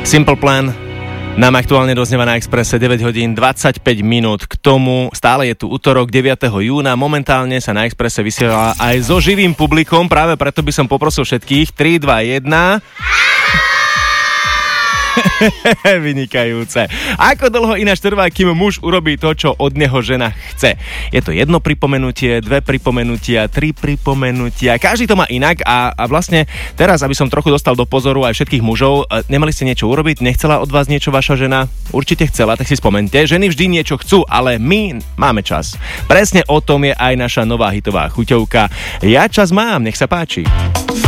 Simple Plan nám aktuálne doznieva na Expresse 9 hodín 25 minút. K tomu stále je tu utorok 9. júna. Momentálne sa na Expresse vysiela aj so živým publikom. Práve preto by som poprosil všetkých 3, 2, 1... Vynikajúce. Ako dlho ináč trvá, kým muž urobí to, čo od neho žena chce? Je to 1 pripomenutie, 2 pripomenutia, 3 pripomenutia. Každý to má inak a vlastne teraz, aby som trochu dostal do pozoru aj všetkých mužov, nemali ste niečo urobiť? Nechcela od vás niečo vaša žena? Určite chcela, tak si spomente. Ženy vždy niečo chcú, ale my máme čas. Presne o tom je aj naša nová hitová chuťovka. Ja čas mám, nech sa páči.